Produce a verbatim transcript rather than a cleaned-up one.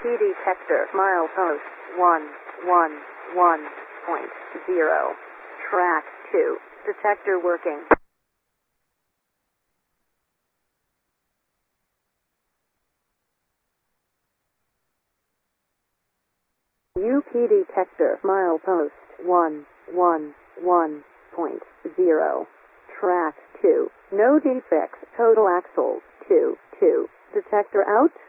detector milepost one one one point zero. Track two. Detector working. U P detector milepost one one one point zero. Track two. No defects. Total axles two two. Detector out.